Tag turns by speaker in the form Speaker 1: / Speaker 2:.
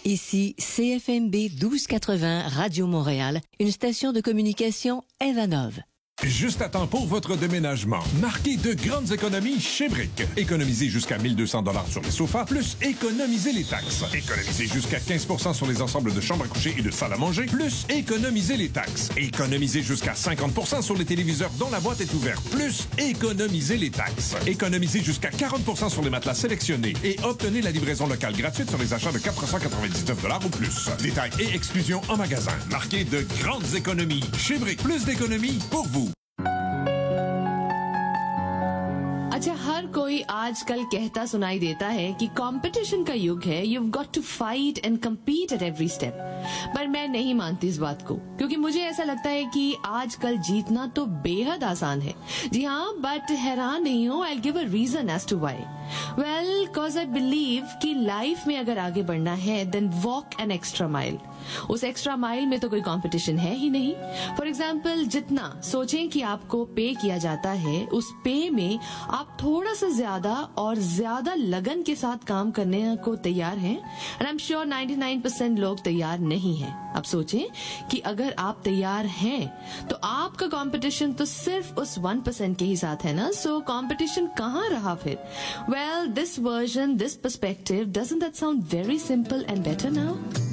Speaker 1: Ici CFMB 1280 Radio Montréal, une station de communication Evanov.
Speaker 2: Juste à temps pour votre déménagement. Marquez de grandes économies chez Brick. Économisez jusqu'à 1200 $ sur les sofas, plus économisez les taxes. Économisez jusqu'à 15 % sur les ensembles de chambres à coucher et de salles à manger, plus économisez les taxes. Économisez jusqu'à 50 % sur les téléviseurs dont la boîte est ouverte, plus économisez les taxes. Économisez jusqu'à 40 % sur les matelas sélectionnés et obtenez la livraison locale gratuite sur les achats de 499 $ ou plus. Détails et exclusions en magasin. Marquez de grandes économies chez Brick. Plus d'économies pour vous.
Speaker 3: अच्छा, हर कोई आजकल कहता सुनाई देता है कि competition का युग है, you've got to fight and compete at every step. पर मैं नहीं मानती इस बात को, क्योंकि मुझे ऐसा लगता है कि आजकल जीतना तो बेहद आसान है. जी हाँ, बट हैरान नहीं हो, I'll give a reason as to why. Well, cause I believe कि लाइफ में अगर आगे बढ़ना है, then walk an extra mile. उस एक्स्ट्रा माइल में तो कोई कंपटीशन है ही नहीं. फॉर एग्जाम्पल, जितना सोचें कि आपको पे किया जाता है, उस पे में आप थोड़ा सा ज्यादा और ज्यादा लगन के साथ काम करने को तैयार हैं. एंड आई एम श्योर 99% लोग तैयार नहीं हैं. अब सोचें कि अगर आप तैयार हैं तो आपका कंपटीशन तो सिर्फ उस 1% के ही साथ है ना. सो कंपटीशन कहाँ रहा फिर? Well, this version, this perspective, doesn't that sound very simple and better now?